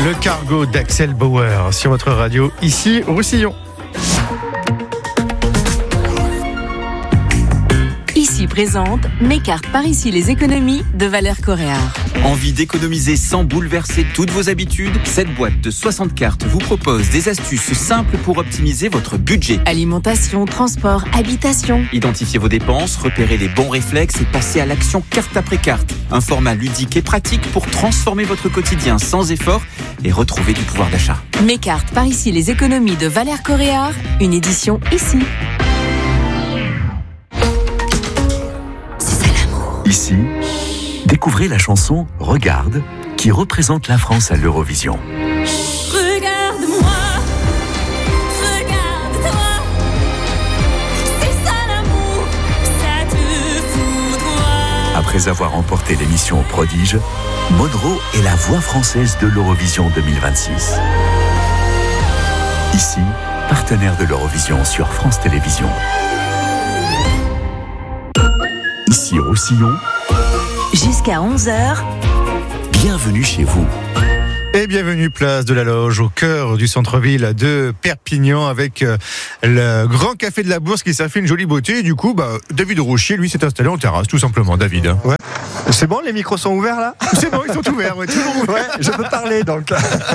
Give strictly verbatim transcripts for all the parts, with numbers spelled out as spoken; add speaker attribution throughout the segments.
Speaker 1: Le cargo d'Axel Bauer sur votre radio, ici Roussillon.
Speaker 2: Ici présente mes cartes par ici les économies de Valeurs Coréard.
Speaker 3: Envie d'économiser sans bouleverser toutes vos habitudes? Cette boîte de soixante cartes vous propose des astuces simples pour optimiser votre budget.
Speaker 2: Alimentation, transport, habitation.
Speaker 3: Identifiez vos dépenses, repérez les bons réflexes et passez à l'action carte après carte. Un format ludique et pratique pour transformer votre quotidien sans effort et retrouver du pouvoir d'achat.
Speaker 2: Mes cartes par ici les économies de Valeurs Coréard, une édition ici.
Speaker 4: Ici, découvrez la chanson « Regarde » qui représente la France à l'Eurovision.
Speaker 5: Regarde-moi, regarde-toi, c'est ça l'amour, ça te foudroie.
Speaker 4: Après avoir remporté l'émission Prodige, Monroe est la voix française de l'Eurovision deux mille vingt-six. Ici, partenaire de l'Eurovision sur France Télévisions. Ici Roussillon.
Speaker 2: Jusqu'à onze heures.
Speaker 4: Bienvenue chez vous.
Speaker 1: Et bienvenue place de la Loge, au cœur du centre-ville de Perpignan, avec le Grand Café de la Bourse qui s'est fait une jolie beauté. Et du coup, bah, David Rouchier, lui, s'est installé en terrasse, tout simplement, David.
Speaker 6: Ouais. C'est bon, les micros sont ouverts là ?
Speaker 1: C'est bon, ils sont ouverts, ouais, toujours ouverts.
Speaker 6: Ouais, je peux parler donc.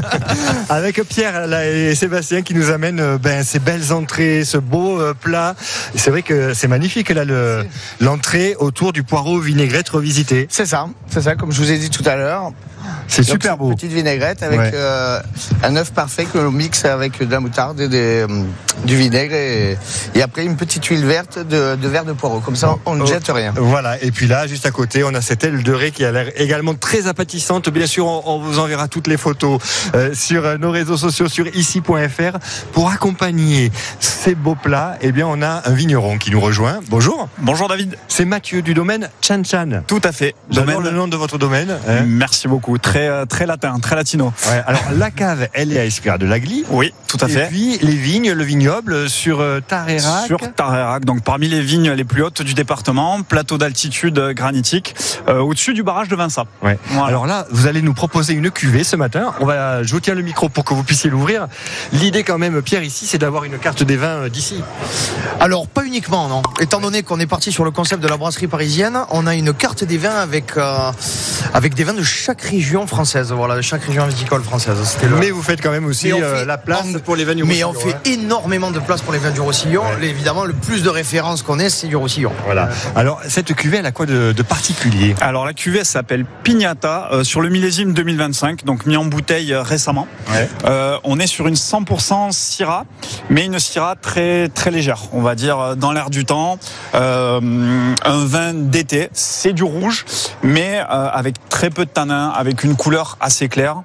Speaker 6: Avec Pierre là, et Sébastien qui nous amènent ben, ces belles entrées, ce beau euh, plat. Et c'est vrai que c'est magnifique là, le, l'entrée autour du poireau vinaigrette revisité.
Speaker 7: C'est ça, c'est ça, comme je vous ai dit tout à l'heure.
Speaker 6: C'est
Speaker 7: Donc,
Speaker 6: super beau.
Speaker 7: Une petite vinaigrette avec ouais. euh, un œuf parfait que l'on mixe avec de la moutarde et des, euh, du vinaigre et, et après une petite huile verte de, de verre de poireau. Comme ça, on ne oh, jette rien.
Speaker 6: Voilà. Et puis là, juste à côté, on a cette aile de raie qui a l'air également très appétissante. Bien sûr, on, on vous enverra toutes les photos euh, sur nos réseaux sociaux, sur ici point f r. Pour accompagner ces beaux plats, eh bien, on a un vigneron qui nous rejoint. Bonjour.
Speaker 8: Bonjour David.
Speaker 6: C'est Mathieu du domaine Chan Chan.
Speaker 8: Tout à fait.
Speaker 6: J'adore le nom de votre domaine. Hein.
Speaker 8: Merci beaucoup. Très, très latin, très latino.
Speaker 6: Ouais, alors la cave, elle est à Espira de l'Agly.
Speaker 8: Oui, tout à fait.
Speaker 6: Et puis les vignes, le vignoble sur Tarayrac.
Speaker 8: Sur Tarayrac, donc parmi les vignes les plus hautes du département, plateau d'altitude granitique, euh, au-dessus du barrage de Vinça.
Speaker 6: Ouais. Voilà. Alors là, vous allez nous proposer une cuvée ce matin. On va, je vous tiens le micro pour que vous puissiez l'ouvrir. L'idée quand même, Pierre, ici, c'est d'avoir une carte des vins d'ici.
Speaker 7: Alors pas uniquement, non. Étant donné qu'on est parti sur le concept de la brasserie parisienne, on a une carte des vins avec euh, avec des vins de chaque région française. Voilà, de chaque région viticole française. C'était le...
Speaker 6: Mais vous faites quand même aussi euh, la place
Speaker 7: on,
Speaker 6: pour les vins du Roussillon.
Speaker 7: Mais on fait hein. énormément de place pour les vins du Roussillon. Ouais. Évidemment, le plus de références qu'on ait, c'est du Roussillon.
Speaker 6: Voilà. Alors cette cuvée, elle a quoi de, de particulier ?
Speaker 8: Alors la cuvée, elle s'appelle Pignata euh, sur le millésime deux mille vingt-cinq, donc mis en bouteille euh, récemment. Ouais. Euh, on est sur une cent pour cent Syrah, mais une Syrah très très légère, on va dire dans l'air du temps. Euh, un vin d'été, c'est du rouge, mais euh, avec très peu de tanin, avec une couleur assez claire,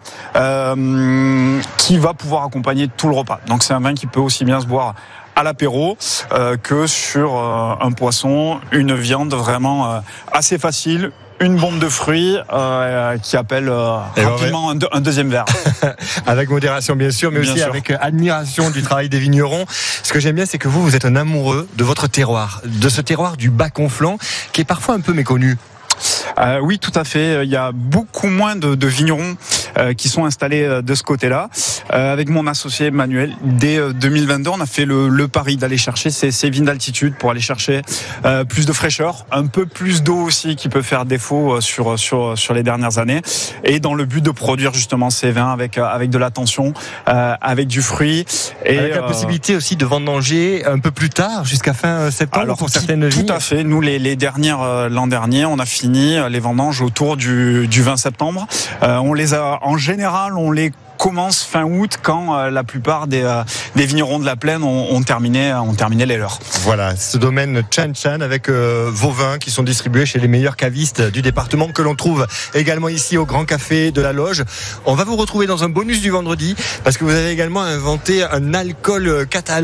Speaker 8: euh, qui va pouvoir accompagner tout le repas. Donc c'est un vin qui peut aussi bien se boire à l'apéro euh, que sur euh, un poisson, une viande vraiment euh, assez facile. Une bombe de fruits euh, qui appelle euh, rapidement un, de, un deuxième verre.
Speaker 6: Avec modération bien sûr, mais bien aussi sûr. Avec admiration du travail des vignerons. Ce que j'aime bien, c'est que vous, vous êtes un amoureux de votre terroir, de ce terroir du Bas-Conflans, qui est parfois un peu méconnu.
Speaker 8: Euh, oui, tout à fait. Il y a beaucoup moins de, de vignerons euh, qui sont installés de ce côté-là. Euh, avec mon associé Manuel, dès deux mille vingt-deux, on a fait le, le pari d'aller chercher ces, ces vignes d'altitude pour aller chercher euh, plus de fraîcheur, un peu plus d'eau aussi qui peut faire défaut sur sur sur les dernières années, et dans le but de produire justement ces vins avec avec de l'attention, euh, avec du fruit
Speaker 6: et avec la euh, possibilité aussi de vendanger un peu plus tard, jusqu'à fin septembre. Alors, pour certaines vignes.
Speaker 8: Tout à fait. Nous, les, les dernières euh, l'an dernier, on a fini les vendanges autour du, du vingt septembre. Euh, on les a, en général, on les commence fin août quand euh, la plupart des, euh, des vignerons de la plaine ont, ont, terminé, ont terminé les leurs.
Speaker 6: Voilà, ce domaine Chan Chan avec euh, vos vins qui sont distribués chez les meilleurs cavistes du département, que l'on trouve également ici au Grand Café de la Loge. On va vous retrouver dans un bonus du vendredi parce que vous avez également inventé un alcool catalan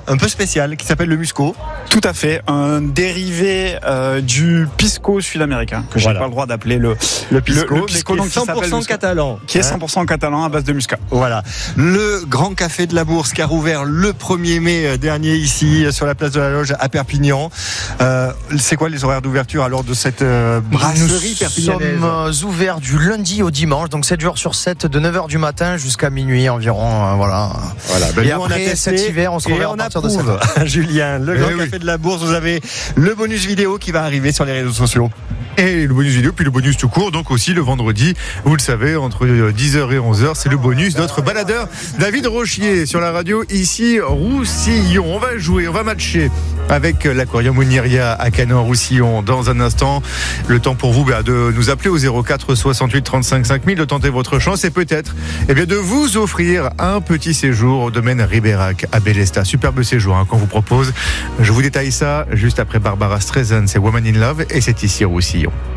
Speaker 6: un peu spécial qui s'appelle le Musco.
Speaker 8: Tout à fait, un dérivé euh, du pisco sud-américain que j'ai
Speaker 6: Voilà.
Speaker 8: pas le droit d'appeler le
Speaker 6: Le Pisco,
Speaker 8: le, le pisco
Speaker 6: mais
Speaker 8: donc
Speaker 6: qui est
Speaker 8: qui
Speaker 6: cent pour
Speaker 8: s'appelle
Speaker 6: cent
Speaker 8: Muscat,
Speaker 6: catalan.
Speaker 8: qui est
Speaker 6: Hein.
Speaker 8: cent pour cent catalan à base de muscat.
Speaker 6: Voilà, le Grand Café de la Bourse qui a rouvert le premier mai dernier ici sur la place de la Loge à Perpignan. Euh, c'est quoi les horaires d'ouverture alors de cette euh, brasserie
Speaker 7: Nous
Speaker 6: perpignanaise?
Speaker 7: sommes euh, ouverts du lundi au dimanche, donc sept jours sur sept, de neuf heures du matin jusqu'à minuit environ. euh, voilà.
Speaker 6: Voilà, ben
Speaker 7: Et
Speaker 6: nous, on a
Speaker 7: après,
Speaker 6: testé
Speaker 7: cet hiver, on se
Speaker 6: et
Speaker 7: reverra
Speaker 6: on
Speaker 7: à partir de
Speaker 6: approuve. Julien, le
Speaker 1: Eh
Speaker 6: Grand
Speaker 1: oui.
Speaker 6: Café de la Bourse, vous avez le bonus vidéo qui va arriver sur les réseaux sociaux.
Speaker 1: Et le bonus vidéo, puis le bonus tout court. Donc aussi le vendredi, vous le savez, entre dix heures et onze heures, c'est le bonus. Notre baladeur David Rochier sur la radio ici Roussillon. On va jouer, on va matcher avec l'aquarium Oniria à Canon-Roussillon dans un instant. Le temps pour vous bah, de nous appeler au zéro quatre soixante-huit trente-cinq cinq mille, de tenter votre chance et peut-être eh bien, de vous offrir un petit séjour au domaine Ribérac à Bélesta. Superbe séjour hein, qu'on vous propose. Je vous détaille ça juste après Barbara Streisand, c'est Woman in Love et c'est ici Roussillon.